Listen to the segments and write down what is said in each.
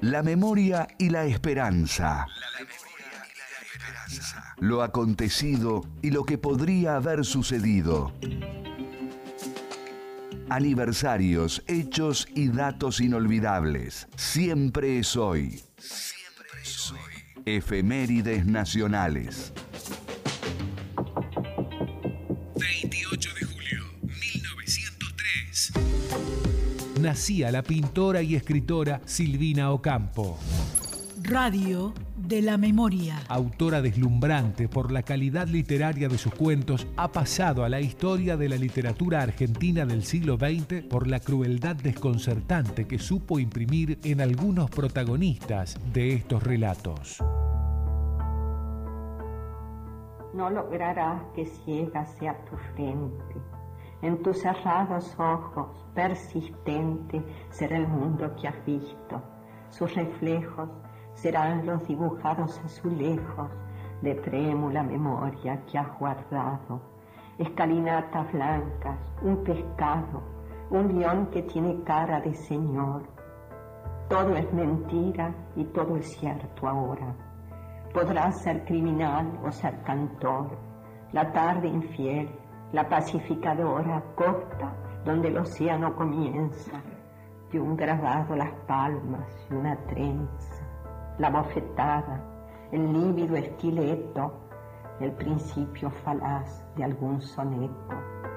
La memoria y la esperanza. Lo acontecido y lo que podría haber sucedido. Aniversarios, hechos y datos inolvidables. Siempre es hoy. Siempre es hoy. Efemérides nacionales. 28 de julio, 1903. Nacía la pintora y escritora Silvina Ocampo. Radio de la memoria. Autora deslumbrante por la calidad literaria de sus cuentos, ha pasado a la historia de la literatura argentina del siglo XX por la crueldad desconcertante que supo imprimir en algunos protagonistas de estos relatos. No lograrás que ciega sea tu frente. En tus cerrados ojos, persistente, será el mundo que has visto. Sus reflejos serán los dibujados azulejos de trémula memoria que has guardado. Escalinatas blancas, un pescado, un león que tiene cara de señor. Todo es mentira y todo es cierto ahora. Podrás ser criminal o ser cantor, la tarde infiel, la pacificadora costa donde el océano comienza, de un grabado las palmas y una trenza, la bofetada, el lívido esqueleto, el principio falaz de algún soneto.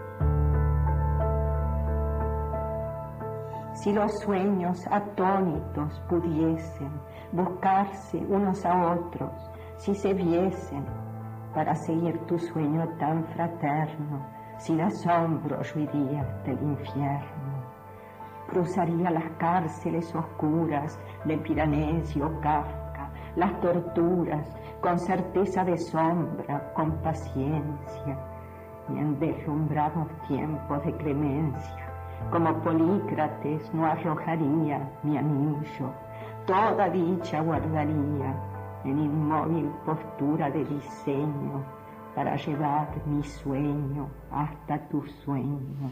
Si los sueños atónitos pudiesen buscarse unos a otros, si se viesen para seguir tu sueño tan fraterno, sin asombro yo iría del infierno. Cruzaría las cárceles oscuras de Piranesi o Kafka, las torturas con certeza de sombra, con paciencia, y en deslumbrados tiempos de clemencia, como Polícrates no arrojaría mi anillo, toda dicha guardaría en inmóvil postura de diseño para llevar mi sueño hasta tu sueño.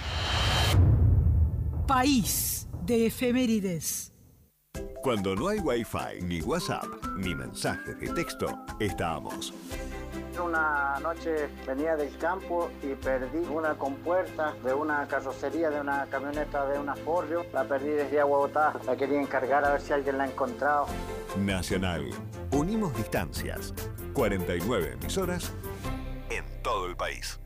País de efemérides. Cuando no hay Wi-Fi, ni WhatsApp, ni mensajes de texto, estábamos. Una noche venía del campo y perdí una compuerta de una carrocería de una camioneta de una Ford. La perdí desde Aguabotá, la quería encargar a ver si alguien la ha encontrado. Nacional. Unimos distancias. 49 emisoras en todo el país.